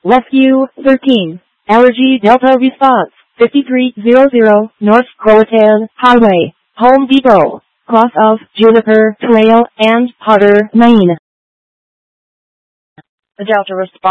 Rescue 13. Allergy Delta Response 5300 North Croatan Highway, Home Depot, cross of Juniper Trail and Potter, Maine. The Delta response